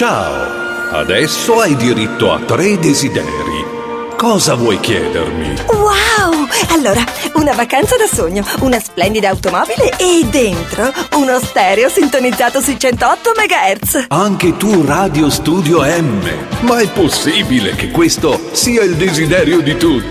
Ciao! Adesso hai diritto a 3 desideri. Cosa vuoi chiedermi? Wow! Allora, una vacanza da sogno, una splendida automobile e dentro uno stereo sintonizzato sui 108 MHz. Anche tu Radio Studio M. Ma è possibile che questo sia il desiderio di tutti?